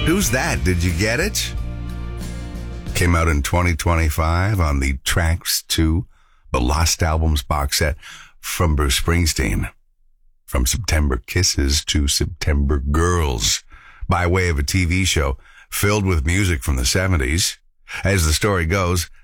Who's That? Did you get it? Came out in 2025 on the Tracks 2, the Lost Albums box set from Bruce Springsteen. From September Kisses to September Girls, by way of a TV show filled with music from the 70s. As the story goes,